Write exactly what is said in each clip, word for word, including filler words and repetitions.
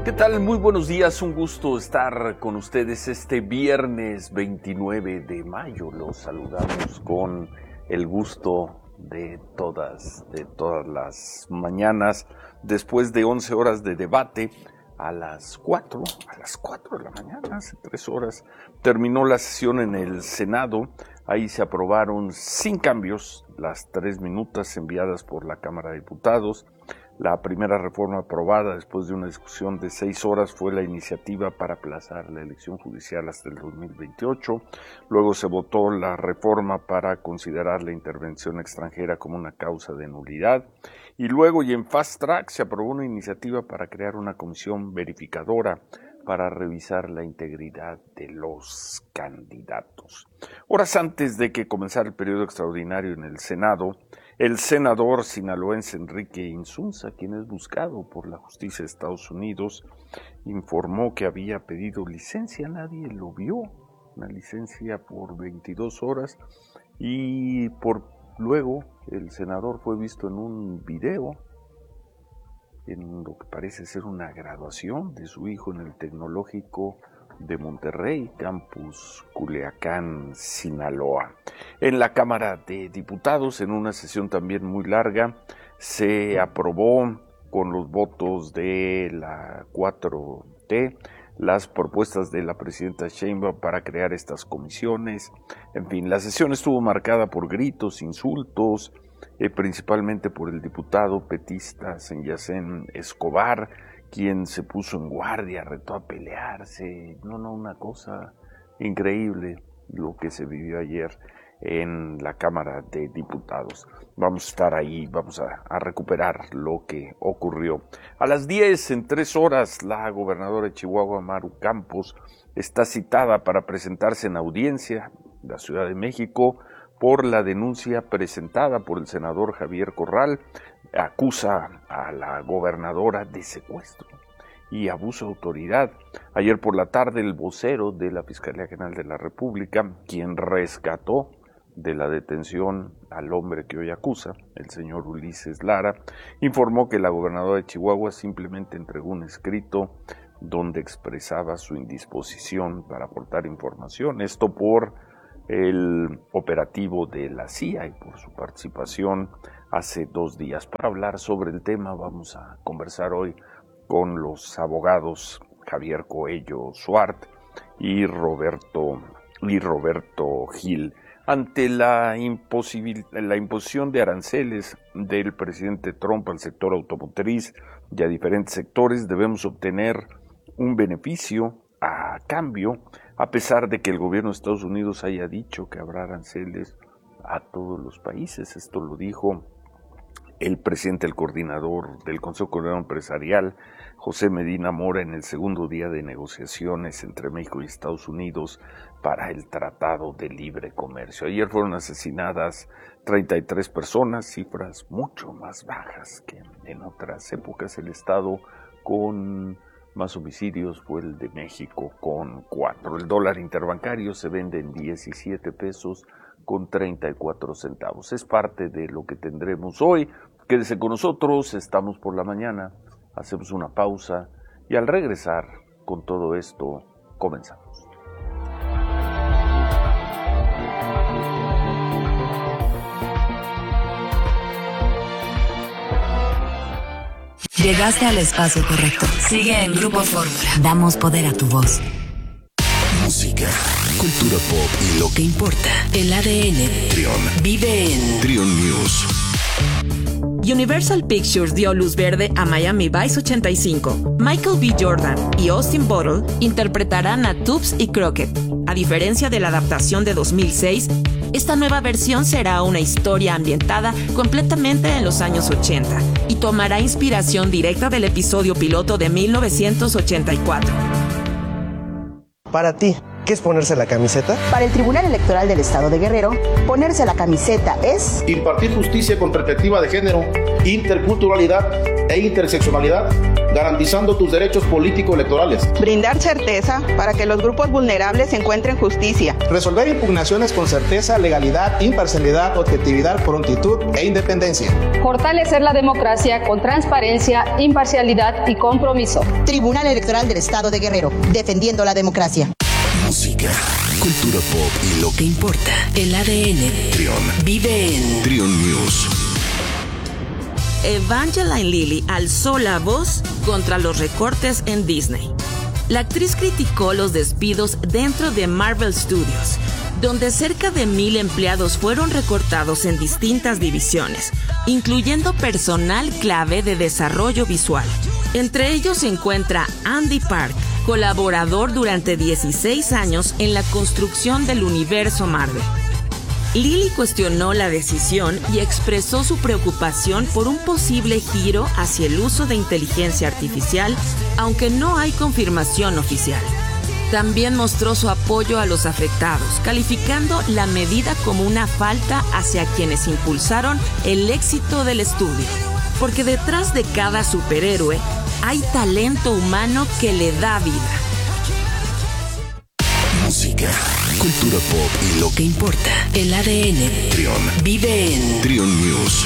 ¿Qué tal? Muy buenos días, un gusto estar con ustedes este viernes veintinueve de mayo. Los saludamos con el gusto de todas, de todas las mañanas, después de once horas de debate. A las cuatro, a las cuatro de la mañana, hace tres horas, terminó la sesión en el Senado. Ahí se aprobaron sin cambios las tres minutas enviadas por la Cámara de Diputados. La primera reforma aprobada después de una discusión de seis horas fue la iniciativa para aplazar la elección judicial hasta el dos mil veintiocho. Luego se votó la reforma para considerar la intervención extranjera como una causa de nulidad. Y luego, y en fast track, se aprobó una iniciativa para crear una comisión verificadora para revisar la integridad de los candidatos. Horas antes de que comenzara el periodo extraordinario en el Senado, el senador sinaloense Enrique Insunza, quien es buscado por la justicia de Estados Unidos, informó que había pedido licencia. Nadie lo vio, una licencia por veintidós horas, y por luego el senador fue visto en un video en lo que parece ser una graduación de su hijo en el Tecnológico de Monterrey, campus Culiacán, Sinaloa. En la Cámara de Diputados, en una sesión también muy larga, se aprobó con los votos de la cuatro T las propuestas de la presidenta Sheinbaum para crear estas comisiones. En fin, la sesión estuvo marcada por gritos, insultos, eh, principalmente por el diputado petista Senyacén Escobar, quien se puso en guardia, retó a pelearse. No, no, una cosa increíble lo que se vivió ayer en la Cámara de Diputados. Vamos a estar ahí, vamos a, a recuperar lo que ocurrió. A las diez, en tres horas, la gobernadora de Chihuahua, Maru Campos, está citada para presentarse en audiencia en la Ciudad de México por la denuncia presentada por el senador Javier Corral. Acusa a la gobernadora de secuestro y abuso de autoridad. Ayer por la tarde, el vocero de la Fiscalía General de la República, quien rescató de la detención al hombre que hoy acusa, el señor Ulises Lara, informó que la gobernadora de Chihuahua simplemente entregó un escrito donde expresaba su indisposición para aportar información. Esto por el operativo de la C I A y por su participación hace dos días. Para hablar sobre el tema vamos a conversar hoy con los abogados Javier Coello Suart y Roberto, y Roberto Gil. Ante la, imposibil, la imposición de aranceles del presidente Trump al sector automotriz y a diferentes sectores, debemos obtener un beneficio a cambio, a pesar de que el gobierno de Estados Unidos haya dicho que habrá aranceles a todos los países. Esto lo dijo el presidente, el coordinador del Consejo Coordinador Empresarial, José Medina Mora, en el segundo día de negociaciones entre México y Estados Unidos para el Tratado de Libre Comercio. Ayer fueron asesinadas treinta y tres personas, cifras mucho más bajas que en otras épocas. El estado con más homicidios fue el de México, con cuatro. El dólar interbancario se vende en diecisiete pesos con treinta y cuatro centavos. Es parte de lo que tendremos hoy. Quédese con nosotros, estamos por la mañana, hacemos una pausa y al regresar con todo esto, comenzamos. Llegaste al espacio correcto. Sigue en Grupo Fórmula. Damos poder a tu voz. Música, cultura pop y lo que importa. El A D N. Trion. Vive en Trion News. Universal Pictures dio luz verde a Miami Vice ochenta y cinco. Michael B. Jordan y Austin Butler interpretarán a Tubbs y Crockett. A diferencia de la adaptación de dos mil seis, esta nueva versión será una historia ambientada completamente en los años ochenta y tomará inspiración directa del episodio piloto de mil novecientos ochenta y cuatro. Para ti, ¿Qué es ponerse la camiseta? Para el Tribunal Electoral del Estado de Guerrero, ponerse la camiseta es... impartir justicia con perspectiva de género, interculturalidad e interseccionalidad, garantizando tus derechos político-electorales. Brindar certeza para que los grupos vulnerables encuentren justicia. Resolver impugnaciones con certeza, legalidad, imparcialidad, objetividad, prontitud e independencia. Fortalecer la democracia con transparencia, imparcialidad y compromiso. Tribunal Electoral del Estado de Guerrero, defendiendo la democracia. Música, cultura pop y lo que importa. El A D N. Trión. Vive en Trión News. Evangeline Lilly alzó la voz contra los recortes en Disney. La actriz criticó los despidos dentro de Marvel Studios, donde cerca de mil empleados fueron recortados en distintas divisiones, incluyendo personal clave de desarrollo visual. Entre ellos se encuentra Andy Park, colaborador durante dieciséis años en la construcción del universo Marvel. Lilly cuestionó la decisión y expresó su preocupación por un posible giro hacia el uso de inteligencia artificial, aunque no hay confirmación oficial. También mostró su apoyo a los afectados, calificando la medida como una falta hacia quienes impulsaron el éxito del estudio, porque detrás de cada superhéroe hay talento humano que le da vida. Música, cultura pop y lo que importa. el A D N. Trión. Vive en Trión News.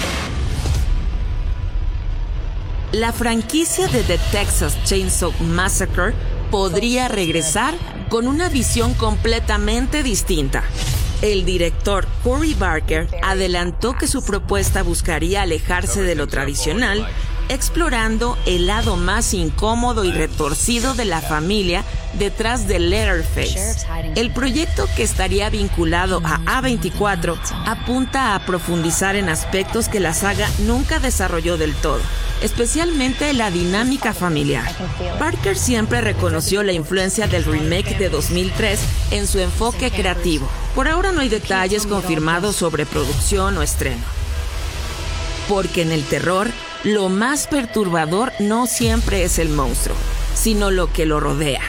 La franquicia de The Texas Chainsaw Massacre podría regresar con una visión completamente distinta. El director Cory Barker adelantó que su propuesta buscaría alejarse de lo tradicional, explorando el lado más incómodo y retorcido de la familia detrás de Leatherface. El proyecto, que estaría vinculado a A veinticuatro, apunta a profundizar en aspectos que la saga nunca desarrolló del todo, especialmente la dinámica familiar. Barker siempre reconoció la influencia del remake de dos mil tres en su enfoque creativo. Por ahora no hay detalles confirmados sobre producción o estreno. Porque en el terror, lo más perturbador no siempre es el monstruo, sino lo que lo rodea.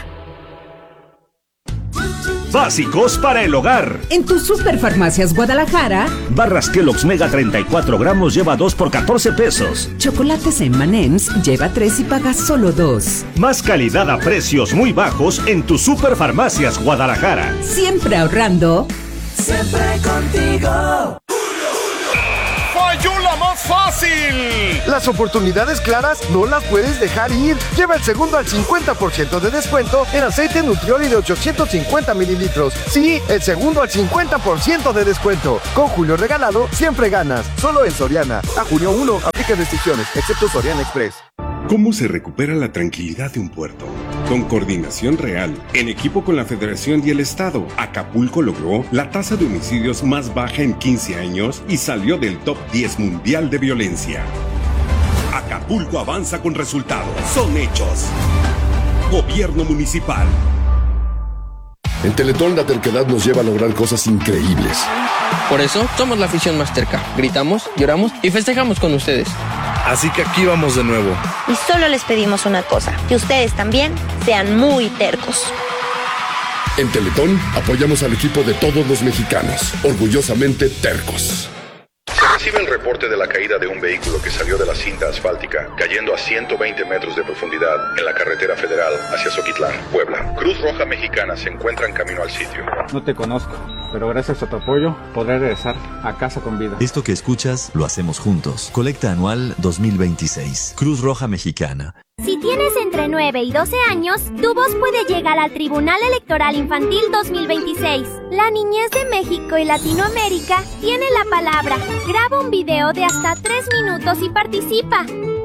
Básicos para el hogar. En tus Superfarmacias Guadalajara, barras Kellogg's Mega treinta y cuatro gramos lleva dos por catorce pesos. Chocolates M and M's lleva tres y paga solo dos. Más calidad a precios muy bajos en tus Superfarmacias Guadalajara. Siempre ahorrando. Siempre contigo. ¡Falló la más fácil! Las oportunidades claras no las puedes dejar ir. Lleva el segundo al cincuenta por ciento de descuento en aceite Nutrioli de ochocientos cincuenta mililitros. Sí, el segundo al cincuenta por ciento de descuento. Con Julio Regalado, siempre ganas. Solo en Soriana. A junio uno, aplica restricciones, excepto Soriana Express. ¿Cómo se recupera la tranquilidad de un puerto? Con coordinación real, en equipo con la Federación y el Estado, Acapulco logró la tasa de homicidios más baja en quince años y salió del top diez mundial de violencia. Acapulco avanza con resultados. Son hechos. Gobierno Municipal. En Teletón la terquedad nos lleva a lograr cosas increíbles. Por eso somos la afición más terca. Gritamos, lloramos y festejamos con ustedes. Así que aquí vamos de nuevo. Y solo les pedimos una cosa, que ustedes también sean muy tercos. En Teletón apoyamos al equipo de todos los mexicanos, orgullosamente tercos. Se recibe el reporte de la caída de un vehículo que salió de la cinta asfáltica, cayendo a ciento veinte metros de profundidad en la carretera federal hacia Zoquitlán, Puebla. Cruz Roja Mexicana se encuentra en camino al sitio. No te conozco, pero gracias a tu apoyo podré regresar a casa con vida. Esto que escuchas lo hacemos juntos. Colecta anual dos mil veintiséis. Cruz Roja Mexicana. Si tienes entre nueve y doce años, tu voz puede llegar al Tribunal Electoral Infantil dos mil veintiséis. La niñez de México y Latinoamérica tiene la palabra. Graba un video de hasta tres minutos y participa.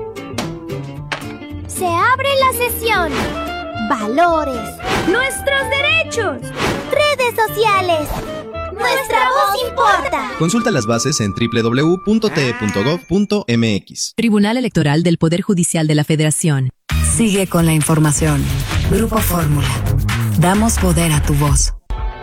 Se abre la sesión. Valores. Nuestros derechos. Redes sociales. Nuestra voz importa. Consulta las bases en doble u doble u doble u punto t e punto gov punto m x. Tribunal Electoral del Poder Judicial de la Federación. Sigue con la información. Grupo Fórmula. Damos poder a tu voz.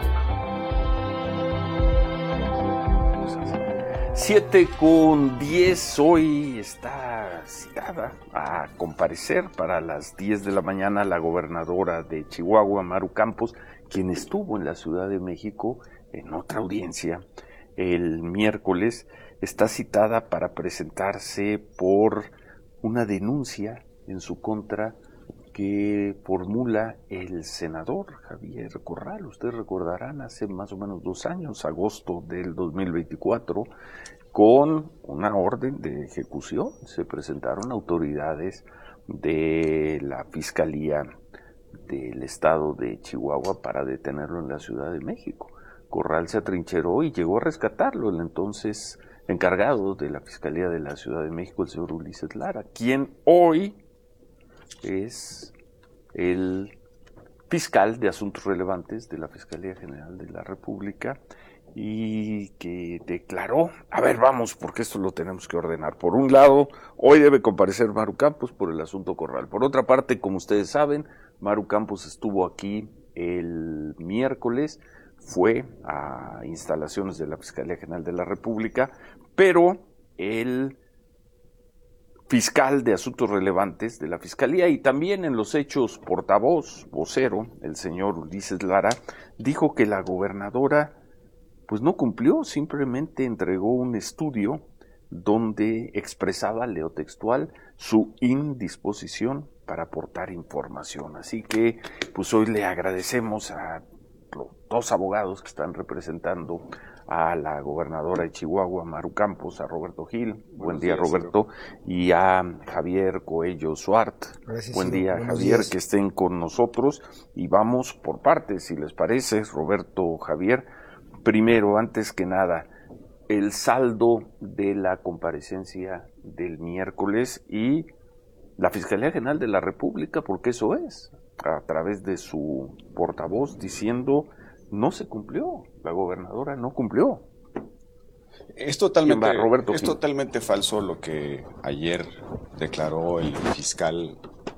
siete con diez, hoy está citada a comparecer para las diez de la mañana la gobernadora de Chihuahua, Maru Campos, quien estuvo en la Ciudad de México en otra audiencia el miércoles, está citada para presentarse por una denuncia en su contra que formula el senador Javier Corral. Ustedes recordarán, hace más o menos dos años, agosto del dos mil veinticuatro, con una orden de ejecución se presentaron autoridades de la Fiscalía del Estado de Chihuahua para detenerlo en la Ciudad de México. Corral se atrincheró y llegó a rescatarlo el entonces encargado de la Fiscalía de la Ciudad de México, el señor Ulises Lara, quien hoy es el fiscal de Asuntos Relevantes de la Fiscalía General de la República y que declaró, a ver, vamos, porque esto lo tenemos que ordenar. Por un lado, hoy debe comparecer Maru Campos por el asunto Corral. Por otra parte, como ustedes saben, Maru Campos estuvo aquí el miércoles, fue a instalaciones de la Fiscalía General de la República, pero el fiscal de Asuntos Relevantes de la Fiscalía y también en los hechos portavoz, vocero, el señor Ulises Lara, dijo que la gobernadora pues no cumplió, simplemente entregó un estudio donde expresaba, leo textual, su indisposición para aportar información. Así que pues hoy le agradecemos a los dos abogados que están representando a la gobernadora de Chihuahua, Maru Campos, a Roberto Gil, buen Buenos día días, Roberto, señor. Y a Javier Coello Suart. Gracias, buen día, señor. Javier, días. Que estén con nosotros y vamos por partes, si les parece, Roberto, Javier. Primero, antes que nada, el saldo de la comparecencia del miércoles y la Fiscalía General de la República, porque eso es, a través de su portavoz diciendo no se cumplió, la gobernadora no cumplió. Es totalmente, Roberto es totalmente falso lo que ayer declaró el fiscal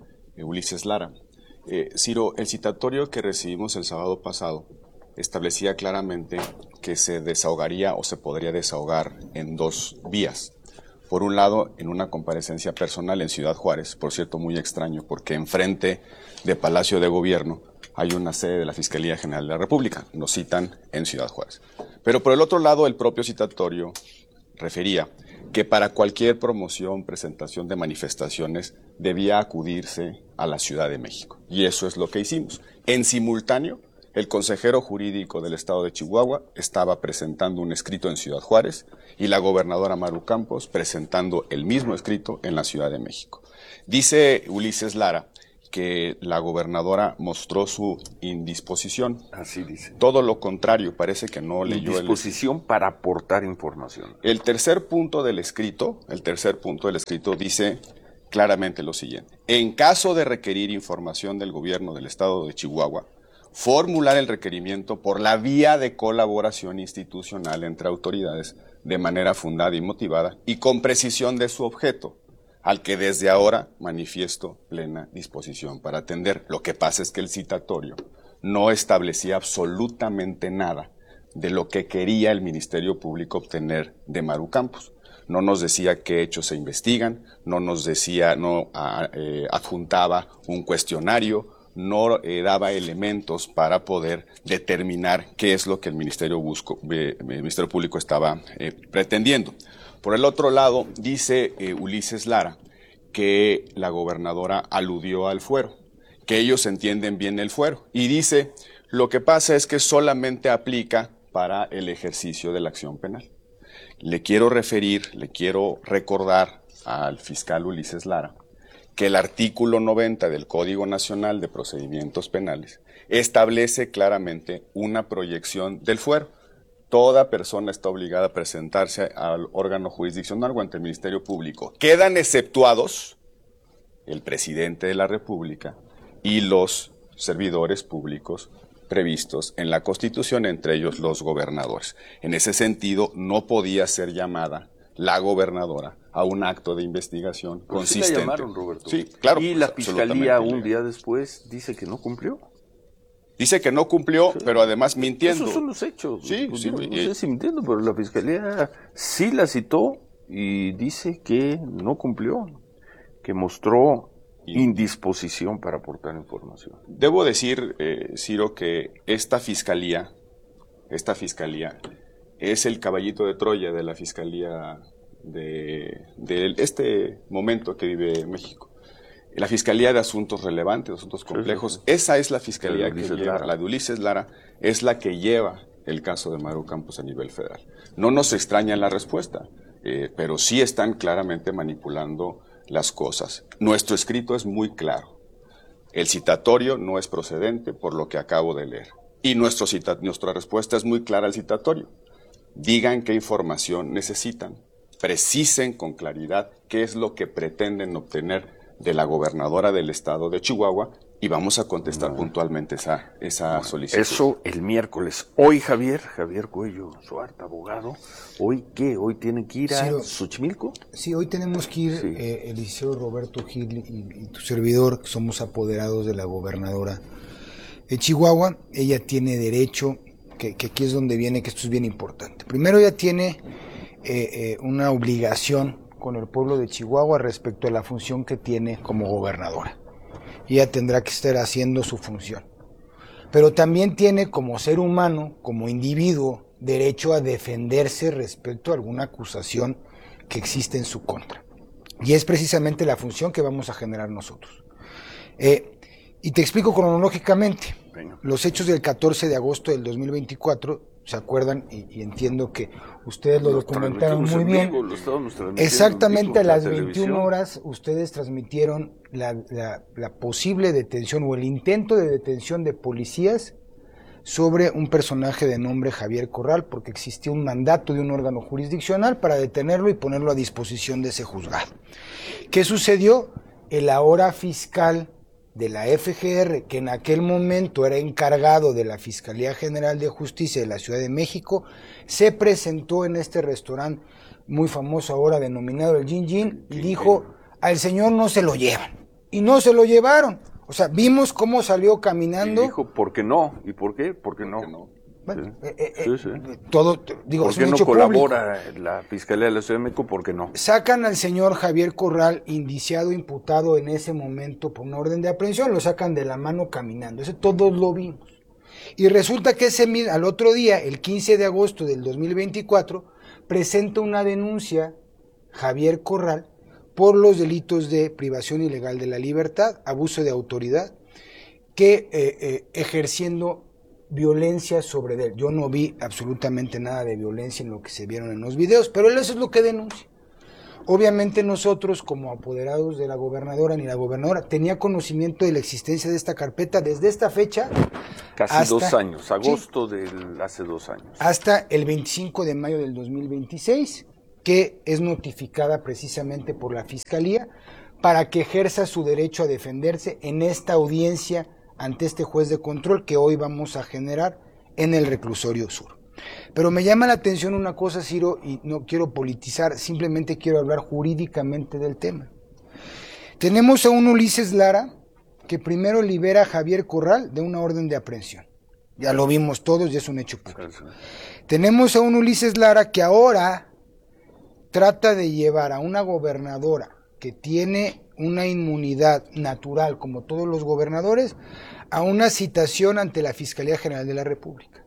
Ulises Lara. Eh, Ciro, el citatorio que recibimos el sábado pasado establecía claramente que se desahogaría o se podría desahogar en dos vías. Por un lado, en una comparecencia personal en Ciudad Juárez, por cierto, muy extraño, porque enfrente de Palacio de Gobierno hay una sede de la Fiscalía General de la República. Nos citan en Ciudad Juárez. Pero por el otro lado, el propio citatorio refería que para cualquier promoción, presentación de manifestaciones, debía acudirse a la Ciudad de México. Y eso es lo que hicimos. En simultáneo, el consejero jurídico del Estado de Chihuahua estaba presentando un escrito en Ciudad Juárez y la gobernadora Maru Campos presentando el mismo escrito en la Ciudad de México. Dice Ulises Lara que la gobernadora mostró su indisposición. Así dice. Todo lo contrario, parece que no leyó el... Indisposición para aportar información. El tercer punto del escrito, el tercer punto del escrito dice claramente lo siguiente. En caso de requerir información del gobierno del Estado de Chihuahua, formular el requerimiento por la vía de colaboración institucional entre autoridades de manera fundada y motivada y con precisión de su objeto, al que desde ahora manifiesto plena disposición para atender. Lo que pasa es que el citatorio no establecía absolutamente nada de lo que quería el Ministerio Público obtener de Maru Campos. No nos decía qué hechos se investigan, no nos decía, no eh, adjuntaba un cuestionario, no eh, daba elementos para poder determinar qué es lo que el Ministerio, busco, eh, el Ministerio Público estaba eh, pretendiendo. Por el otro lado, dice eh, Ulises Lara que la gobernadora aludió al fuero, que ellos entienden bien el fuero, y dice, lo que pasa es que solamente aplica para el ejercicio de la acción penal. Le quiero referir, le quiero recordar al fiscal Ulises Lara que el artículo noventa del Código Nacional de Procedimientos Penales establece claramente una proyección del fuero. Toda persona está obligada a presentarse al órgano jurisdiccional o ante el Ministerio Público. Quedan exceptuados el presidente de la República y los servidores públicos previstos en la Constitución, entre ellos los gobernadores. En ese sentido, no podía ser llamada la gobernadora a un acto de investigación Pero consistente. Sí la llamaron, Roberto. Sí, claro. Y la Fiscalía un día después dice que no cumplió. Dice que no cumplió, sí, pero además mintiendo. Esos son los hechos. Sí, pues sí. No, no sé si mintiendo, pero la Fiscalía sí la citó y dice que no cumplió, que mostró indisposición para aportar información. Debo decir, eh, Ciro, que esta fiscalía, esta fiscalía es el caballito de Troya de la fiscalía de, de este momento que vive México. La Fiscalía de Asuntos Relevantes, Asuntos Complejos, sí, sí, sí. Esa es la fiscalía que lleva, Lara. La de Ulises Lara, es la que lleva el caso de Maru Campos a nivel federal. No nos extraña la respuesta, eh, pero sí están claramente manipulando las cosas. Nuestro escrito es muy claro. El citatorio no es procedente por lo que acabo de leer. Y nuestro cita, nuestra respuesta es muy clara al citatorio. Digan qué información necesitan. Precisen con claridad qué es lo que pretenden obtener de la gobernadora del estado de Chihuahua y vamos a contestar no. puntualmente esa, esa no. solicitud. Eso el miércoles. Hoy, Javier, Javier Cuello Suárez, abogado, ¿hoy qué? ¿Hoy tienen que ir a sí, Xochimilco? Sí, hoy tenemos que ir, sí. eh, el licenciado Roberto Gil y, y tu servidor, que somos apoderados de la gobernadora de Chihuahua. Ella tiene derecho, que, que aquí es donde viene, que esto es bien importante. Primero, ella tiene eh, eh, una obligación con el pueblo de Chihuahua respecto a la función que tiene como gobernadora. Ella tendrá que estar haciendo su función. Pero también tiene como ser humano, como individuo, derecho a defenderse respecto a alguna acusación que existe en su contra. Y es precisamente la función que vamos a generar nosotros. Eh, y te explico cronológicamente. Venga. Los hechos del catorce de agosto del dos mil veinticuatro, ¿se acuerdan? Y, y entiendo que ustedes lo los documentaron muy bien. Vivo, Exactamente a las veintiuna horas ustedes transmitieron la, la, la posible detención o el intento de detención de policías sobre un personaje de nombre Javier Corral, porque existía un mandato de un órgano jurisdiccional para detenerlo y ponerlo a disposición de ese juzgado. ¿Qué sucedió? El ahora fiscal de la F G R, que en aquel momento era encargado de la Fiscalía General de Justicia de la Ciudad de México, se presentó en este restaurante muy famoso ahora denominado el Gin Gin y dijo, al señor no se lo llevan. Y no se lo llevaron. O sea, vimos cómo salió caminando. Y dijo, ¿por qué no? ¿Y por qué? ¿Por qué no? ¿Por qué no? Bueno, sí. Eh, eh, sí, sí. Todo, digo, ¿por qué no colabora público? La Fiscalía de la Ciudad de México? ¿Por qué no? Sacan al señor Javier Corral, indiciado, imputado en ese momento por una orden de aprehensión, lo sacan de la mano caminando. Eso todos lo vimos. Y resulta que ese al otro día, el quince de agosto del dos mil veinticuatro, presenta una denuncia Javier Corral por los delitos de privación ilegal de la libertad, abuso de autoridad, que eh, eh, ejerciendo violencia sobre él. Yo no vi absolutamente nada de violencia en lo que se vieron en los videos, pero él eso es lo que denuncia. Obviamente nosotros, como apoderados de la gobernadora, ni la gobernadora tenía conocimiento de la existencia de esta carpeta desde esta fecha. Casi hasta, dos años, agosto sí, del hace dos años. Hasta el veinticinco de mayo del dos mil veintiséis, que es notificada precisamente por la Fiscalía para que ejerza su derecho a defenderse en esta audiencia ante este juez de control que hoy vamos a generar en el reclusorio sur. Pero me llama la atención una cosa, Ciro, y no quiero politizar, simplemente quiero hablar jurídicamente del tema. Tenemos a un Ulises Lara que primero libera a Javier Corral de una orden de aprehensión. Ya lo vimos todos y es un hecho público. Tenemos a un Ulises Lara que ahora trata de llevar a una gobernadora que tiene una inmunidad natural, como todos los gobernadores, a una citación ante la Fiscalía General de la República.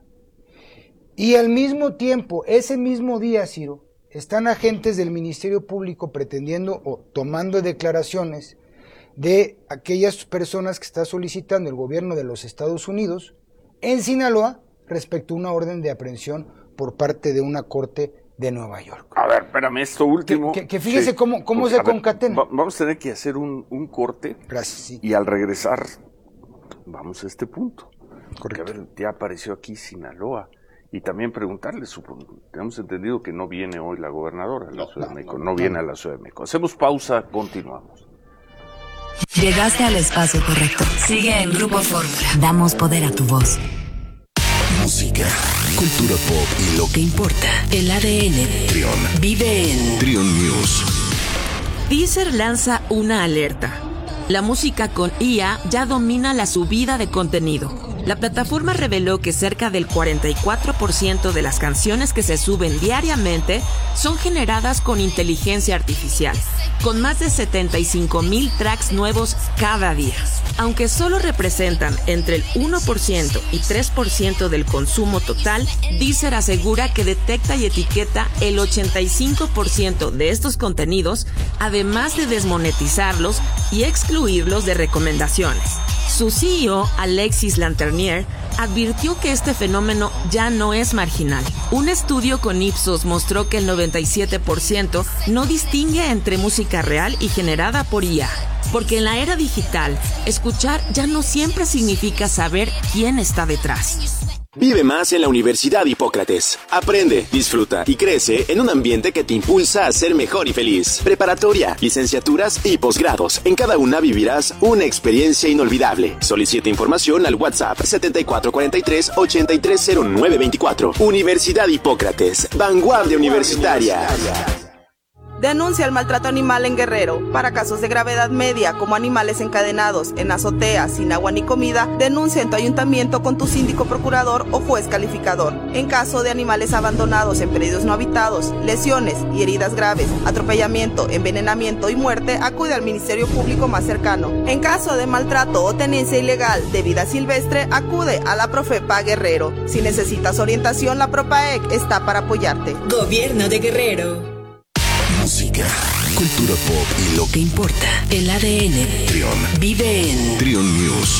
Y al mismo tiempo, ese mismo día, Ciro, están agentes del Ministerio Público pretendiendo o tomando declaraciones de aquellas personas que está solicitando el gobierno de los Estados Unidos en Sinaloa respecto a una orden de aprehensión por parte de una corte de Nueva York. A ver, espérame, esto último. Que, que, que fíjese sí, cómo, cómo se concatena. Va, vamos a tener que hacer un, un corte. Gracias, sí. Y al regresar, vamos a este punto. Porque, a ver, ya apareció aquí Sinaloa. Y también preguntarle, supongo, tenemos entendido que no viene hoy la gobernadora a la no, Ciudad no, de México, no, no viene no. a la Ciudad de México. Hacemos pausa, continuamos. Llegaste al espacio correcto. Sigue en Grupo Fórmula. Damos poder a tu voz. Música, cultura pop y lo que importa. El A D N. Trion. Vive en Trion News. Deezer lanza una alerta. La música con I A ya domina la subida de contenido. La plataforma reveló que cerca del cuarenta y cuatro por ciento de las canciones que se suben diariamente son generadas con inteligencia artificial, con más de setenta y cinco mil tracks nuevos cada día. Aunque solo representan entre el uno por ciento y tres por ciento del consumo total, Deezer asegura que detecta y etiqueta el ochenta y cinco por ciento de estos contenidos, además de desmonetizarlos y excluirlos de recomendaciones. Su C E O, Alexis Lanternier, advirtió que este fenómeno ya no es marginal. Un estudio con Ipsos mostró que el noventa y siete por ciento no distingue entre música real y generada por I A. Porque en la era digital, escuchar ya no siempre significa saber quién está detrás. Vive más en la Universidad Hipócrates. Aprende, disfruta y crece en un ambiente que te impulsa a ser mejor y feliz. Preparatoria, licenciaturas y posgrados. En cada una vivirás una experiencia inolvidable. Solicita información al WhatsApp setenta y cuatro cuarenta y tres ochenta y tres cero nueve veinticuatro. Universidad Hipócrates. Vanguardia universitaria. Denuncia el maltrato animal en Guerrero. Para casos de gravedad media, como animales encadenados en azoteas sin agua ni comida, denuncia en tu ayuntamiento con tu síndico procurador o juez calificador. En caso de animales abandonados en predios no habitados, lesiones y heridas graves, atropellamiento, envenenamiento y muerte, acude al Ministerio Público más cercano. En caso de maltrato o tenencia ilegal de vida silvestre, acude a la Profepa Guerrero. Si necesitas orientación, la Propaec está para apoyarte. Gobierno de Guerrero. Música, cultura pop y lo que importa. El A D N. Trión. Vive en Trión News.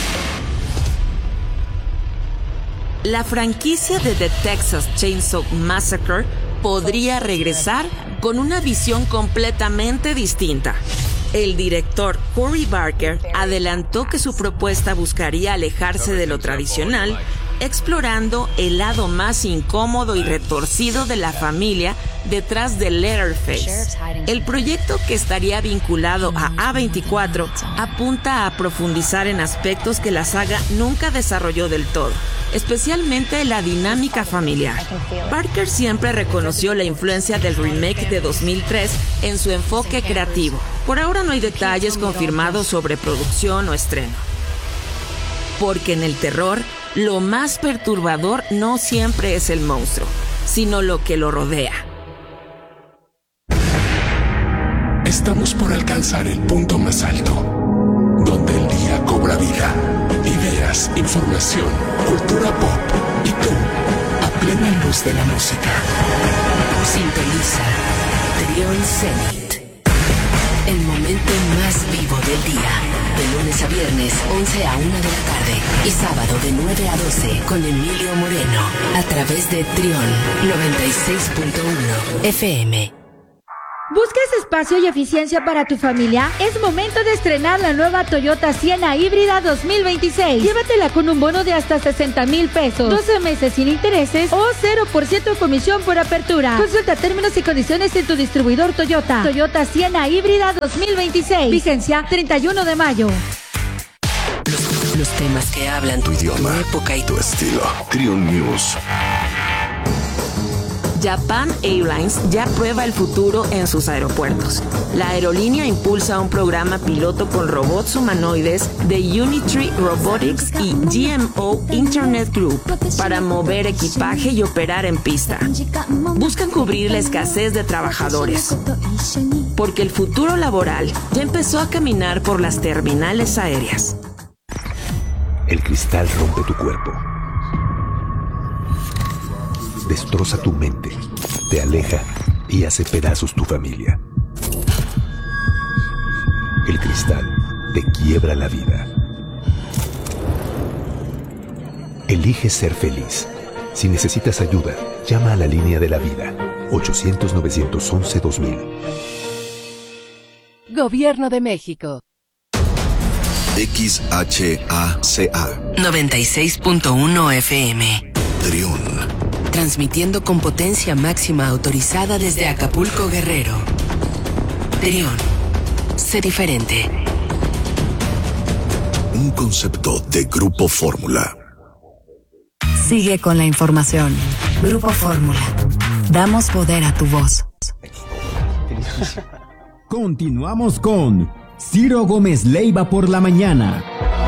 La franquicia de The Texas Chainsaw Massacre podría regresar con una visión completamente distinta. El director Corey Barker adelantó que su propuesta buscaría alejarse de lo tradicional, explorando el lado más incómodo y retorcido de la familia detrás de Leatherface. El proyecto, que estaría vinculado a A veinticuatro, apunta a profundizar en aspectos que la saga nunca desarrolló del todo, especialmente la dinámica familiar. Barker siempre reconoció la influencia del remake de dos mil tres en su enfoque creativo. Por ahora no hay detalles confirmados sobre producción o estreno. Porque en el terror, lo más perturbador no siempre es el monstruo, sino lo que lo rodea. Estamos por alcanzar el punto más alto, donde el día cobra vida. Ideas, información, cultura pop y tú, a plena luz de la música. Sintoniza Trión Zenit. El momento más vivo del día. De lunes a viernes, once a una de la tarde. Y sábado de nueve a doce con Emilio Moreno. A través de Trión noventa y seis punto uno F M. ¿Buscas espacio y eficiencia para tu familia? Es momento de estrenar la nueva Toyota Sienna híbrida dos mil veintiséis. Llévatela con un bono de hasta sesenta mil pesos, doce meses sin intereses o cero por ciento de comisión por apertura. Consulta términos y condiciones en tu distribuidor Toyota. Toyota Sienna híbrida dos mil veintiséis. Vigencia treinta y uno de mayo. Los, los temas que hablan tu idioma, tu época y tu estilo. Trión News. Japan Airlines ya prueba el futuro en sus aeropuertos. La aerolínea impulsa un programa piloto con robots humanoides de Unitree Robotics y G M O Internet Group para mover equipaje y operar en pista. Buscan cubrir la escasez de trabajadores, porque el futuro laboral ya empezó a caminar por las terminales aéreas. El cristal rompe tu cuerpo. Destroza tu mente, te aleja y hace pedazos tu familia. El cristal te quiebra la vida. Elige ser feliz. Si necesitas ayuda, llama a la línea de la vida. ochocientos, novecientos once, dos mil. Gobierno de México. X H A C A noventa y seis punto uno F M. Trión. Transmitiendo con potencia máxima autorizada desde Acapulco, Guerrero. Trión. Sé diferente. Un concepto de Grupo Fórmula. Sigue con la información. Grupo Fórmula. Damos poder a tu voz. Continuamos con Ciro Gómez Leiva por la mañana.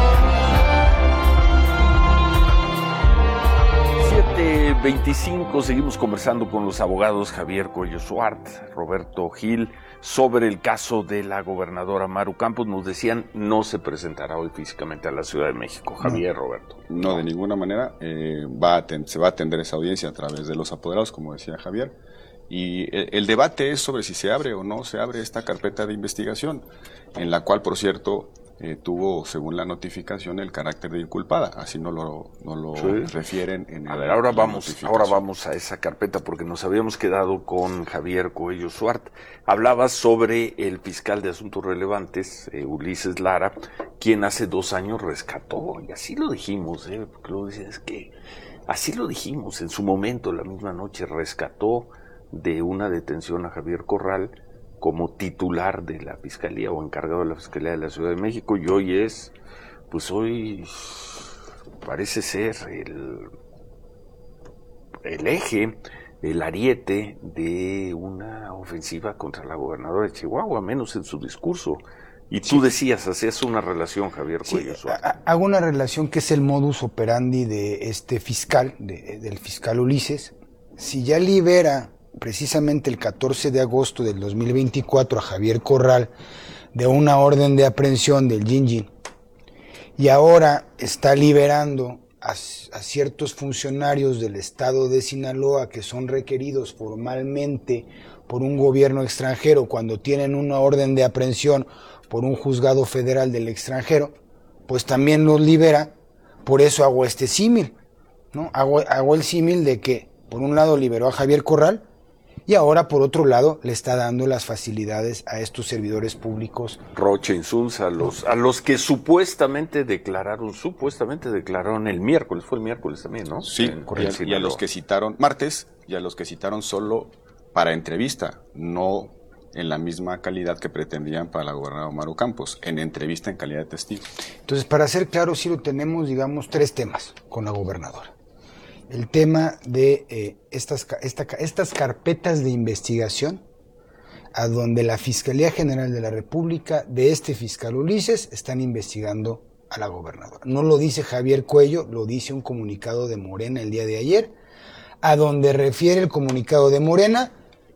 siete veinticinco, seguimos conversando con los abogados Javier Cuello Suart, Roberto Gil, sobre el caso de la gobernadora Maru Campos. Nos decían, no se presentará hoy físicamente a la Ciudad de México. Javier, no. Roberto. No, no, de ninguna manera. Eh, va a se va a atender esa audiencia a través de los apoderados, como decía Javier. Y el, el debate es sobre si se abre o no se abre esta carpeta de investigación, en la cual, por cierto, eh, tuvo, según la notificación, el carácter de inculpada. Así no lo, no lo sí. refieren en el, a ver, ahora vamos, ahora vamos a esa carpeta, porque nos habíamos quedado con Javier Cuello Suart. Hablaba sobre el fiscal de Asuntos Relevantes, eh, Ulises Lara, quien hace dos años rescató, y así lo dijimos, eh, porque luego dicen, es que así lo dijimos, en su momento, la misma noche, rescató de una detención a Javier Corral como titular de la Fiscalía o encargado de la Fiscalía de la Ciudad de México, y hoy es, pues hoy parece ser el, el eje, el ariete de una ofensiva contra la gobernadora de Chihuahua, menos en su discurso. Y tú sí. decías, hacías una relación, Javier Cuello sí, hago una relación que es el modus operandi de este fiscal, de, del fiscal Ulises. Si ya libera precisamente el catorce de agosto del dos mil veinticuatro a Javier Corral de una orden de aprehensión del Yin-Yin, y ahora está liberando a, a ciertos funcionarios del estado de Sinaloa que son requeridos formalmente por un gobierno extranjero cuando tienen una orden de aprehensión por un juzgado federal del extranjero, pues también los libera. Por eso hago este símil, ¿no? Hago, hago el símil de que por un lado liberó a Javier Corral, y ahora, por otro lado, le está dando las facilidades a estos servidores públicos. Rocha Insunza, a los, a los que supuestamente declararon, supuestamente declararon el miércoles, fue el miércoles también, ¿no? Sí, en, y, y a los que citaron, martes, y a los que citaron solo para entrevista, no en la misma calidad que pretendían para la gobernadora Maru Campos, en entrevista en calidad de testigo. Entonces, para ser claro, Ciro, tenemos, digamos, tres temas con la gobernadora. El tema de eh, estas, esta, estas carpetas de investigación, a donde la Fiscalía General de la República, de este fiscal Ulises, están investigando a la gobernadora. No lo dice Javier Cuello, lo dice un comunicado de Morena el día de ayer, a donde refiere el comunicado de Morena,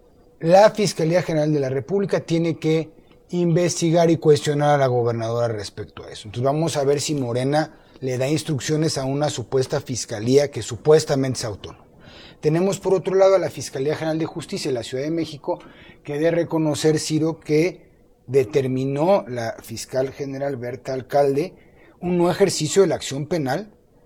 la Fiscalía General de la República tiene que investigar y cuestionar a la gobernadora respecto a eso. Entonces vamos a ver si Morena le da instrucciones a una supuesta fiscalía que supuestamente es autónoma. Tenemos por otro lado a la Fiscalía General de Justicia de la Ciudad de México, que debe reconocer, Ciro, que determinó la fiscal general Berta Alcalde un no ejercicio de la acción penal,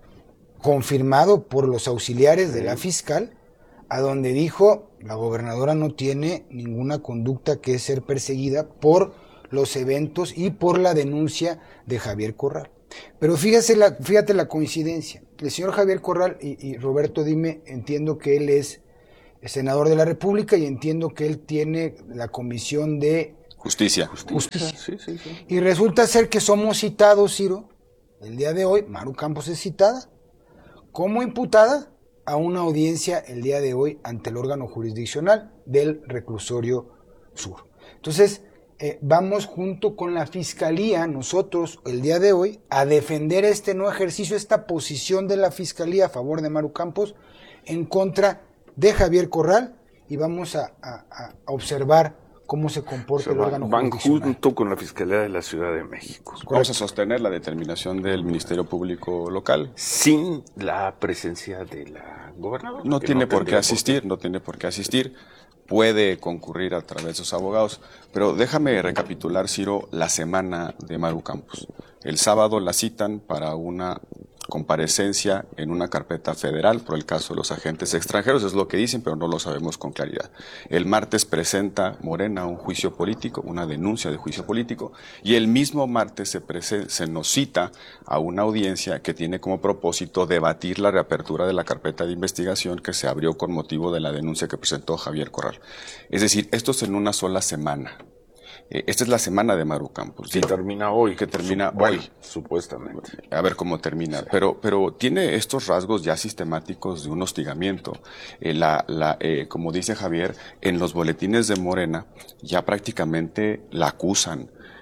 confirmado por los auxiliares de la fiscal, a donde dijo, la gobernadora no tiene ninguna conducta que ser perseguida por los eventos y por la denuncia de Javier Corral. Pero fíjate la, fíjate la coincidencia. El señor Javier Corral, y, y Roberto, dime, entiendo que él es senador de la República y entiendo que él tiene la comisión de Justicia. Justicia. Sí, sí, sí. Y resulta ser que somos citados, Ciro, el día de hoy, Maru Campos es citada como imputada a una audiencia el día de hoy ante el órgano jurisdiccional del Reclusorio Sur. Entonces, Eh, vamos junto con la Fiscalía, nosotros, el día de hoy, a defender este no ejercicio, esta posición de la Fiscalía a favor de Maru Campos en contra de Javier Corral, y vamos a, a, a observar cómo se comporta o sea, el órgano van jurisdiccional. Van junto con la Fiscalía de la Ciudad de México. Vamos a sostener la determinación del Ministerio Público local. Sin la presencia de la gobernadora. No tiene no por qué asistir, por... no tiene por qué asistir. Puede concurrir a través de sus abogados, pero déjame recapitular, Ciro, la semana de Maru Campos. El sábado la citan para una comparecencia en una carpeta federal por el caso de los agentes extranjeros, es lo que dicen, pero no lo sabemos con claridad. El martes presenta Morena un juicio político, una denuncia de juicio político, y el mismo martes se, prese- se nos cita a una audiencia que tiene como propósito debatir la reapertura de la carpeta de investigación que se abrió con motivo de la denuncia que presentó Javier Corral. Es decir, esto es en una sola semana. Eh, esta es la semana de Maru Campos. Que termina hoy. Que termina Su, bueno, hoy. Supuestamente. A ver cómo termina. Sí. Pero, pero tiene estos rasgos ya sistemáticos de un hostigamiento. Eh, la, la, eh, como dice Javier, en los boletines de Morena ya prácticamente la acusan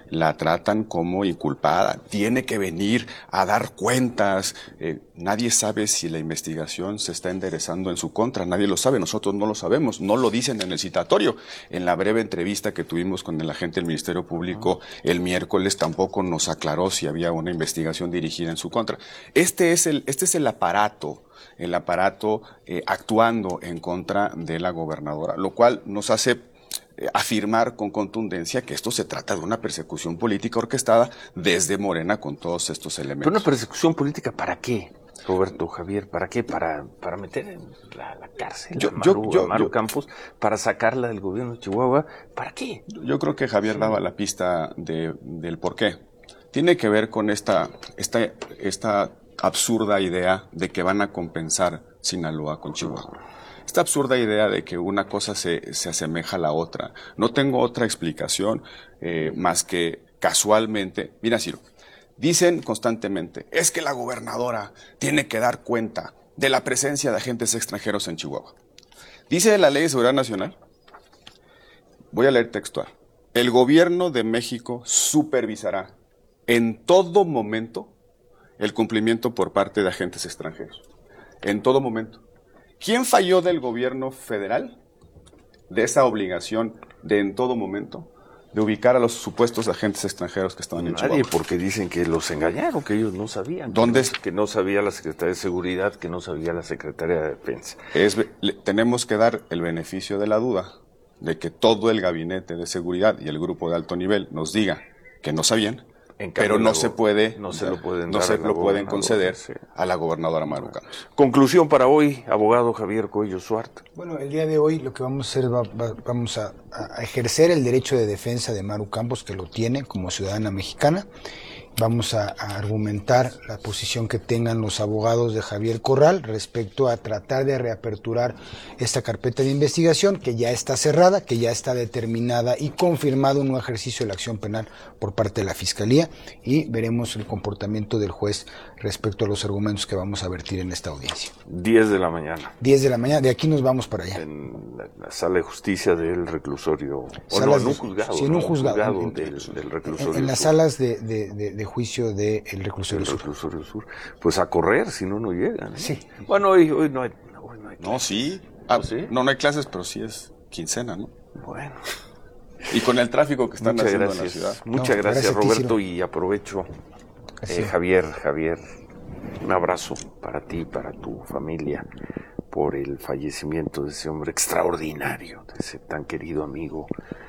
la tratan como inculpada, tiene que venir a dar cuentas. Eh, nadie sabe si la investigación se está enderezando en su contra, nadie lo sabe, nosotros no lo sabemos, no lo dicen en el citatorio. En la breve entrevista que tuvimos con el agente del Ministerio Público el miércoles tampoco nos aclaró si había una investigación dirigida en su contra. Este es el, este es el aparato, el aparato eh, actuando en contra de la gobernadora, lo cual nos hace afirmar con contundencia que esto se trata de una persecución política orquestada desde Morena con todos estos elementos. ¿Pero una persecución política para qué, Roberto, Javier? ¿Para qué? ¿Para, para meter en la, la cárcel yo, a Maru, yo, yo, a Maru yo, Campos? ¿Para sacarla del gobierno de Chihuahua? ¿Para qué? Yo creo que Javier daba la pista de, del por qué. Tiene que ver con esta, esta, esta absurda idea de que van a compensar Sinaloa con Chihuahua. Esta absurda idea de que una cosa se, se asemeja a la otra. No tengo otra explicación eh, más que casualmente. Mira, Ciro, dicen constantemente, es que la gobernadora tiene que dar cuenta de la presencia de agentes extranjeros en Chihuahua. Dice la Ley de Seguridad Nacional, voy a leer textual, el gobierno de México supervisará en todo momento el cumplimiento por parte de agentes extranjeros. En todo momento. ¿Quién falló del gobierno federal de esa obligación de en todo momento de ubicar a los supuestos agentes extranjeros que estaban en Chihuahua? Nadie, porque dicen que los engañaron, que ellos no sabían. ¿Dónde? Que no, que no sabía la Secretaría de Seguridad, que no sabía la Secretaría de Defensa. Es, le, tenemos que dar el beneficio de la duda de que todo el gabinete de seguridad y el grupo de alto nivel nos diga que no sabían. En pero no se puede, no se lo pueden, no se lo pueden conceder sí. a la gobernadora Maru Campos. Conclusión para hoy, abogado Javier Cuello Suart. Bueno, el día de hoy lo que vamos a hacer, va, va, vamos a, a ejercer el derecho de defensa de Maru Campos, que lo tiene como ciudadana mexicana. Vamos a, a argumentar la posición que tengan los abogados de Javier Corral respecto a tratar de reaperturar esta carpeta de investigación que ya está cerrada, que ya está determinada y confirmado un nuevo ejercicio de la acción penal por parte de la Fiscalía, y veremos el comportamiento del juez respecto a los argumentos que vamos a vertir en esta audiencia. diez de la mañana. diez de la mañana, de aquí nos vamos para allá. En la, la sala de justicia del reclusorio, o no, en un juzgado. Sí, en un juzgado. juzgado en, del, del reclusorio en, en las sur. salas de, de, de, de juicio del de reclusorio, el sur. reclusorio sur. Pues a correr, si no, no llegan. ¿eh? Sí. Bueno, hoy, hoy no hay. Hoy no, hay no, sí. Ah, ¿sí? No, no hay clases, pero sí es quincena, ¿no? Bueno. Y con el tráfico que están Muchas haciendo gracias. en la ciudad. Muchas no, gracias, gracias Roberto, y aprovecho. Eh, Javier, Javier, un abrazo para ti, para tu familia, por el fallecimiento de ese hombre extraordinario, de ese tan querido amigo,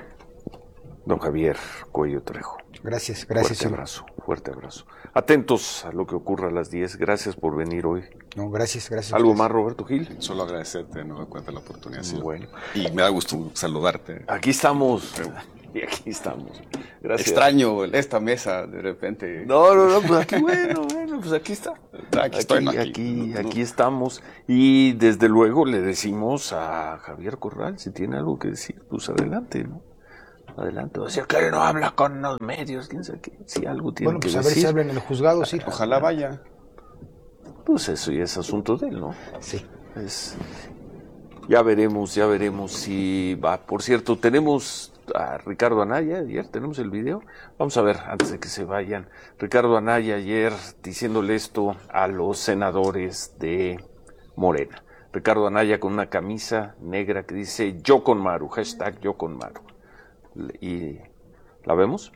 don Javier Cuello Trejo. Gracias, gracias. Fuerte abrazo, fuerte abrazo. Atentos a lo que ocurra a las diez. Gracias por venir hoy. No, gracias, gracias. ¿Algo más, Roberto Gil? Solo agradecerte de nueva cuenta la oportunidad. Sí. Bueno. Y me da gusto saludarte. Aquí estamos. Y aquí estamos. Gracias. Extraño esta mesa, de repente. No, no, no, pues aquí, bueno, bueno, pues aquí está. Aquí, aquí estoy, aquí, aquí, aquí, no, no. aquí estamos. Y desde luego le decimos a Javier Corral, si tiene algo que decir, pues adelante, ¿no? Adelante. O sea, que él no habla con los medios, quién sabe qué. Si algo tiene bueno, pues que a decir. ver si habla en el juzgado, sí. Ojalá vaya. Pues eso ya es asunto de él, ¿no? Sí. Es, ya veremos, ya veremos si va. Por cierto, tenemos a Ricardo Anaya ayer, tenemos el video. Vamos a ver, antes de que se vayan. Ricardo Anaya ayer diciéndole esto a los senadores de Morena. Ricardo Anaya con una camisa negra que dice yo con Maru, hashtag yo con Maru. ¿Y la vemos?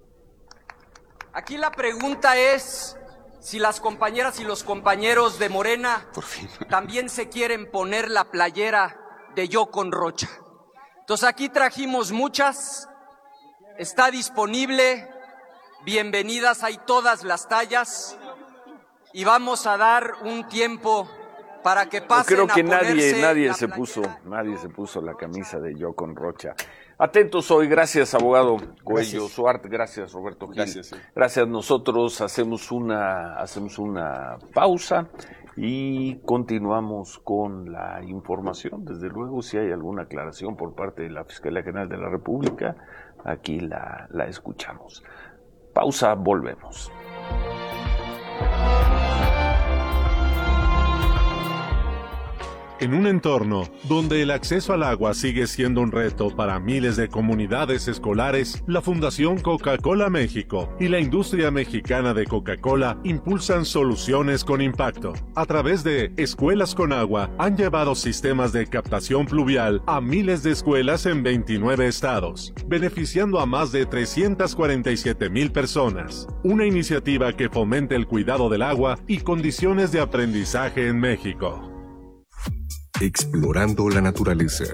Aquí la pregunta es si las compañeras y los compañeros de Morena Por fin. también se quieren poner la playera de yo con Rocha. Entonces aquí trajimos muchas, está disponible, bienvenidas, hay todas las tallas y vamos a dar un tiempo para que pasen Creo que a nadie, nadie la se playera. puso, nadie se puso la camisa de yo con Rocha. Atentos hoy, gracias abogado Cuello Suart, gracias Roberto Gil. Gracias, sí. Gracias, nosotros hacemos una, hacemos una pausa y continuamos con la información. Desde luego, si hay alguna aclaración por parte de la Fiscalía General de la República, aquí la, la escuchamos. Pausa, volvemos. En un entorno donde el acceso al agua sigue siendo un reto para miles de comunidades escolares, la Fundación Coca-Cola México y la industria mexicana de Coca-Cola impulsan soluciones con impacto. A través de Escuelas con Agua, han llevado sistemas de captación pluvial a miles de escuelas en veintinueve estados, beneficiando a más de trescientas cuarenta y siete mil personas. Una iniciativa que fomenta el cuidado del agua y condiciones de aprendizaje en México. Explorando la naturaleza.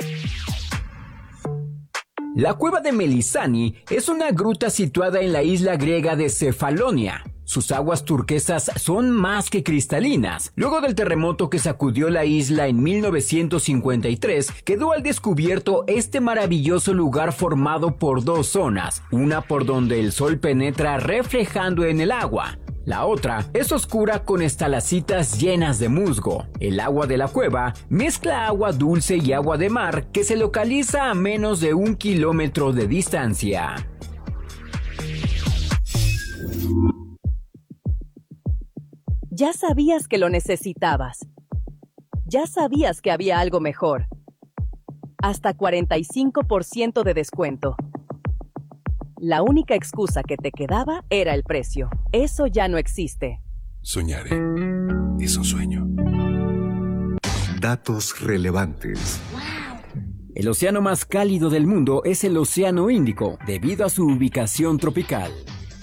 La cueva de Melisani es una gruta situada en la isla griega de Cefalonia. Sus aguas turquesas son más que cristalinas. Luego del terremoto que sacudió la isla en mil novecientos cincuenta y tres, quedó al descubierto este maravilloso lugar formado por dos zonas, una por donde el sol penetra reflejando en el agua. La otra es oscura con estalactitas llenas de musgo. El agua de la cueva mezcla agua dulce y agua de mar que se localiza a menos de un kilómetro de distancia. Ya sabías que lo necesitabas. Ya sabías que había algo mejor. Hasta cuarenta y cinco por ciento de descuento. La única excusa que te quedaba era el precio. Eso ya no existe. Soñar es un sueño. Datos relevantes. El océano más cálido del mundo es el Océano Índico, debido a su ubicación tropical.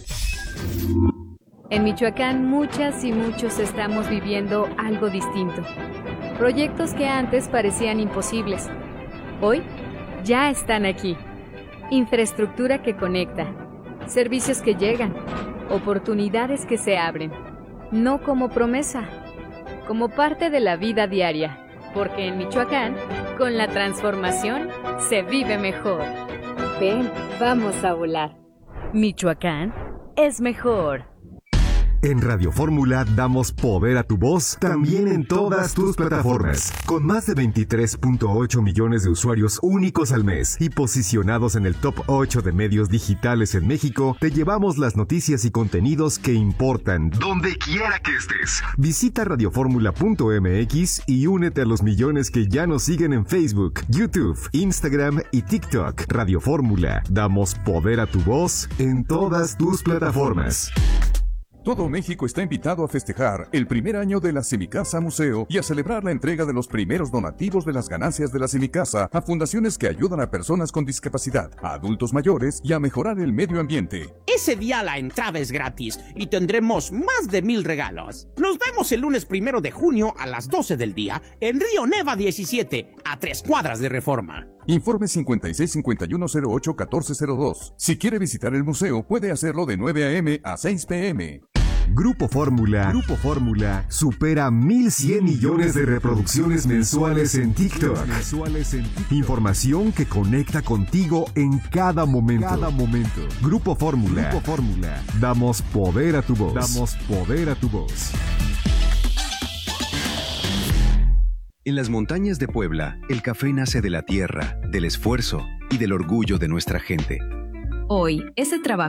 En Michoacán, muchas y muchos estamos viviendo algo distinto. Proyectos que antes parecían imposibles, hoy ya están aquí. Infraestructura que conecta, servicios que llegan, oportunidades que se abren. No como promesa, como parte de la vida diaria. Porque en Michoacán, con la transformación, se vive mejor. Ven, vamos a volar. Michoacán es mejor. En Radio Fórmula damos poder a tu voz también en todas tus plataformas. Con más de veintitrés punto ocho millones de usuarios únicos al mes y posicionados en el top ocho de medios digitales en México, te llevamos las noticias y contenidos que importan donde quiera que estés. Visita radioformula punto m x y únete a los millones que ya nos siguen en Facebook, YouTube, Instagram y TikTok. Radio Fórmula, damos poder a tu voz en todas tus plataformas. Todo México está invitado a festejar el primer año de la Semicasa Museo y a celebrar la entrega de los primeros donativos de las ganancias de la Semicasa a fundaciones que ayudan a personas con discapacidad, a adultos mayores y a mejorar el medio ambiente. Ese día la entrada es gratis y tendremos más de mil regalos. Nos vemos el lunes primero de junio a las doce del día en Río Neva diecisiete, a tres cuadras de Reforma. Informe cincuenta y seis cincuenta y uno cero ocho catorce cero dos. Si quiere visitar el museo, puede hacerlo de nueve a eme a seis pe eme. Grupo Fórmula, Grupo Fórmula supera mil cien millones de reproducciones mensuales en TikTok. Información que conecta contigo en cada momento. Cada momento. Grupo Fórmula. Grupo Fórmula. Damos poder a tu voz. Damos poder a tu voz. En las montañas de Puebla, el café nace de la tierra, del esfuerzo y del orgullo de nuestra gente. Hoy, ese trabajo